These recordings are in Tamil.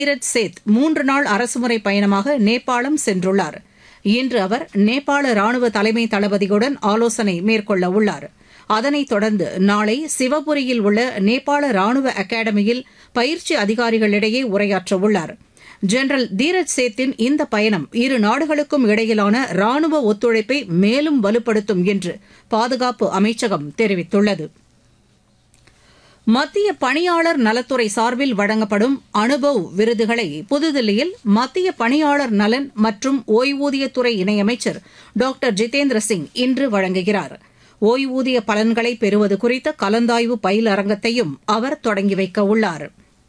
தீரஜ் சேத் 3 நாள் அரசுமுறை பயணமாக நேபாளம் சென்றுள்ளார். இன்று அவர் நேபாள ராணுவ தலைமை தளபதியுடன் ஆலோசனை மேற்கொள்ள உள்ளார். அதனைத் தொடர்ந்து நாளை சிவபுரியில் உள்ள நேபாள ராணுவ அகாடமியில் பயிற்சி அதிகாரிகளிடையே உரையாற்றவுள்ளார். ஜெனரல் தீரஜ் சேத்தின் இந்த பயணம் இரு நாடுகளுக்கும் இடையிலான ராணுவ ஒத்துழைப்பை மேலும் வலுப்படுத்தும் என்று பாதுகாப்பு அமைச்சகம் தெரிவித்துள்ளது. மத்திய பணியாளர் நலத்துறை சார்பில் வழங்கப்படும் அனுபவ் விருதுகளை புதுதில்லியில் மத்திய பணியாளர் நலன் மற்றும் ஓய்வூதியத்துறை இணையமைச்சர் டாக்டர் ஜிதேந்திர சிங் இன்று வழங்குகிறார். ஓய்வூதிய பலன்களை பெறுவது குறித்த கலந்தாய்வு பயிலரங்கத்தையும் அவர் தொடங்கி வைக்க உள்ளார்.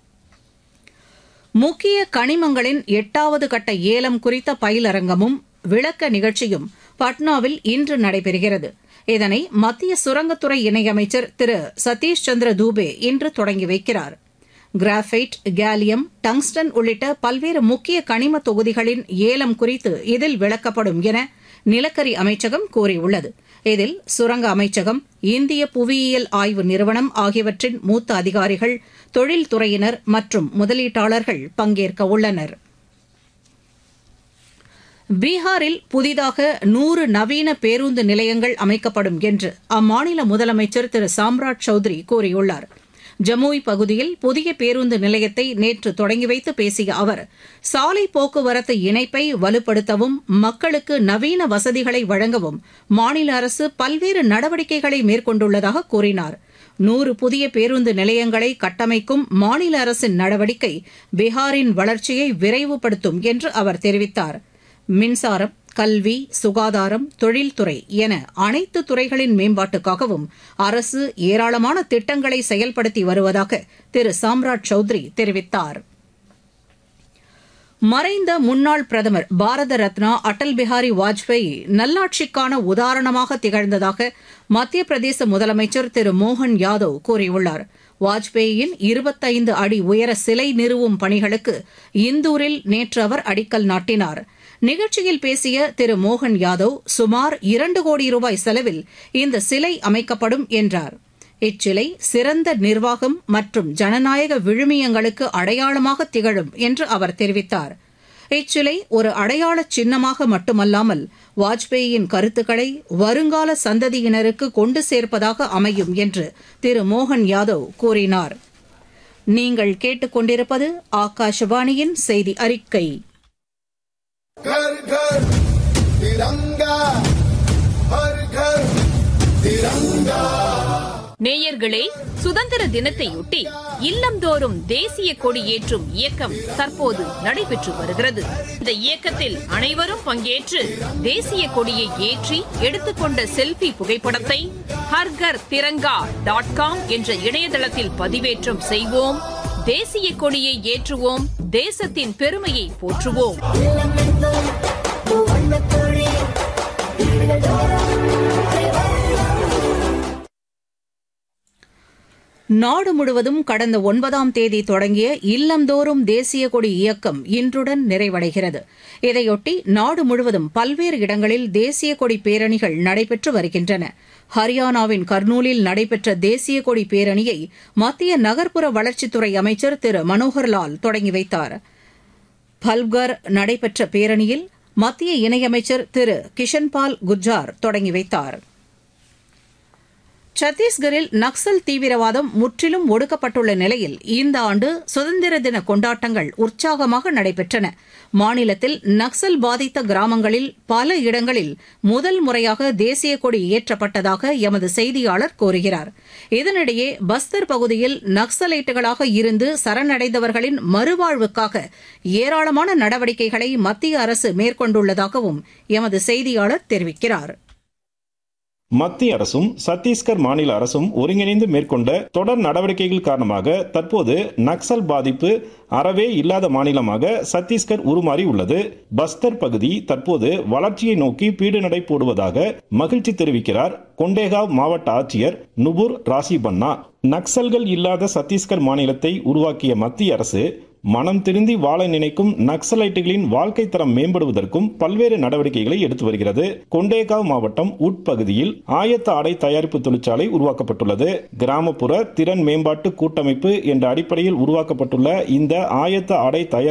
முக்கிய கனிமங்களின் 8வது கட்ட ஏலம் குறித்த பயிலரங்கமும் விளக்க நிகழ்ச்சியும் பாட்னாவில் இன்று நடைபெறுகிறது. இதனை மத்திய சுரங்கத்துறை இணையமைச்சர் திரு சதீஷ் சந்திர தூபே இன்று தொடங்கி வைக்கிறார். கிராஃபைட், கேலியம், டங்ஸ்டன் உள்ளிட்ட பல்வேறு முக்கிய கனிம தொகுதிகளின் ஏலம் குறித்து இதில் விளக்கப்படும் என நிலக்கரி அமைச்சகம் கூறியுள்ளது. இதில் சுரங்க அமைச்சகம், இந்திய புவியியல் ஆய்வு நிறுவனம் ஆகியவற்றின் மூத்த அதிகாரிகள், தொழில்துறையினர் மற்றும் முதலீட்டாளர்கள் பங்கேற்க உள்ளனர். பீகாரில் புதிதாக 100 நவீன பேருந்து நிலையங்கள் அமைக்கப்படும் என்று அம்மாநில முதலமைச்சர் திரு சாம்ராட் சௌத்ரி கூறியுள்ளார். ஜமுய் பகுதியில் புதிய பேருந்து நிலையத்தை நேற்று தொடங்கி வைத்து பேசிய அவர், சாலை போக்குவரத்து இணைப்பை வலுப்படுத்தவும் மக்களுக்கு நவீன வசதிகளை வழங்கவும் மாநில அரசு பல்வேறு நடவடிக்கைகளை மேற்கொண்டுள்ளதாக கூறினார். 100 புதிய பேருந்து நிலையங்களை கட்டமைக்கும் மாநில அரசின் நடவடிக்கை பீகாரின் வளர்ச்சியை விரைவுபடுத்தும் என்று அவர் தெரிவித்தார். மின்சாரம், கல்வி, சுகாதாரம், தொழில்துறை என அனைத்து துறைகளின் மேம்பாட்டுக்காகவும் அரசு ஏராளமான திட்டங்களை செயல்படுத்தி வருவதாக திரு சாம்ராட் சௌத்ரி தெரிவித்தார். மறைந்த முன்னாள் பிரதமர் பாரத ரத்னா அடல் பிஹாரி வாஜ்பேயி நல்லாட்சிக்கான உதாரணமாக திகழ்ந்ததாக மத்திய பிரதேச முதலமைச்சர் திரு மோகன் யாதவ் கூறியுள்ளார். வாஜ்பேயியின் 25 அடி உயர சிலை நிறுவும் பணிகளுக்கு இந்தூரில் நேற்று அவர் அடிக்கல் நாட்டினார். நிகழ்ச்சியில் பேசிய திரு மோகன் யாதவ், சுமார் 2 கோடி ரூபாய் செலவில் இந்த சிலை அமைக்கப்படும் என்றார். இச்சிலை சிறந்த நிர்வாகம் மற்றும் ஜனநாயக விழுமியங்களுக்கு அடையாளமாக திகழும் என்று அவர் தெரிவித்தார். இச்சிலை ஒரு அடையாள சின்னமாக மட்டுமல்லாமல் வாஜ்பேயியின் கருத்துக்களை வருங்கால சந்ததியினருக்கு கொண்டு சேர்ப்பதாக அமையும் என்று திரு மோகன் யாதவ் கூறினார். நீங்கள் கேட்டுக்கொண்டிருப்பது ஆகாஷவாணியின் செய்தி அறிக்கை. घर घर तिरंगा, हर घर तिरंगा. நேயர்களே, சுதந்திர தினத்தையொட்டி இல்லந்தோறும் தேசிய கொடி ஏற்றும் இயக்கம் தற்போது நடைபெற்று வருகிறது. இந்த இயக்கத்தில் அனைவரும் பங்கேற்று தேசிய கொடியை ஏற்றி எடுத்துக்கொண்ட செல்ஃபி புகைப்படத்தை harghar-tiranga.com என்ற இணையதளத்தில் பதிவேற்றம் செய்வோம். தேசிய கொடியை ஏற்றுவோம், தேசத்தின் பெருமையை போற்றுவோம். நாடு முழுவதும் கடந்த 9ஆம் தேதி தொடங்கிய இல்லந்தோறும் தேசிய கொடி இயக்கம் இன்றுடன் நிறைவடைகிறது. இதையொட்டி நாடு முழுவதும் பல்வேறு இடங்களில் தேசிய கொடி பேரணிகள் நடைபெற்று வருகின்றன. ஹரியானாவின் கர்னூலில் நடைபெற்ற தேசிய கொடி பேரணியை மத்திய நகர்ப்புற வளர்ச்சித்துறை அமைச்சர் திரு மனோகர்லால் தொடங்கி வைத்தார். பல்கர் நடைபெற்ற பேரணியில் மத்திய இணையமைச்சர் திரு கிஷன்பால் குர்ஜார் தொடங்கி வைத்தார். சத்தீஸ்கரில் நக்சல் தீவிரவாதம் முற்றிலும் ஒடுக்கப்பட்டுள்ள நிலையில் இந்த ஆண்டு சுதந்திர தின கொண்டாட்டங்கள் உற்சாகமாக நடைபெற்றன. மாநிலத்தில் நக்சல் பாதித்த கிராமங்களில் பல இடங்களில் முதல் முறையாக தேசிய கொடி ஏற்றப்பட்டதாக எமது செய்தியாளர் கூறுகிறார். இதனிடையே பஸ்தர் பகுதியில் நக்சலைட்டுகளாக இருந்து சரணடைந்தவர்களின் மறுவாழ்வுக்காக ஏராளமான நடவடிக்கைகளை மத்திய அரசு மேற்கொண்டுள்ளதாகவும் எமது செய்தியாளர் தெரிவிக்கிறார். மத்திய அரசும் சத்தீஸ்கர் மாநில அரசும் ஒருங்கிணைந்து மேற்கொண்ட தொடர் நடவடிக்கைகள் காரணமாக தற்போது நக்சல் பாதிப்பு அறவே இல்லாத மாநிலமாக சத்தீஸ்கர் உருமாறி உள்ளது. பஸ்தர் பகுதி தற்போது வளர்ச்சியை நோக்கி பீடுநடை போடுவதாக மகிழ்ச்சி தெரிவிக்கிறார் கொண்டேகாவ் மாவட்ட ஆட்சியர் நுபுர் ராசி பன்னா. நக்சல்கள் இல்லாத சத்தீஸ்கர் மாநிலத்தை உருவாக்கிய மத்திய அரசு மனம் திருந்தி வாழ நினைக்கும் நக்சலைட்டுகளின் வாழ்க்கை தரம் மேம்படுவதற்கும் பல்வேறு நடவடிக்கைகளை எடுத்து வருகிறது. கொண்டேகாவ் மாவட்டம் உட்பகுதியில் ஆயத்த ஆடை தயாரிப்பு தொழிற்சாலை உருவாக்கப்பட்டுள்ளது. கிராமப்புற திறன் மேம்பாட்டு கூட்டமைப்பு என்ற அடிப்படையில் உருவாக்கப்பட்டுள்ள இந்த ஆயத்த ஆடை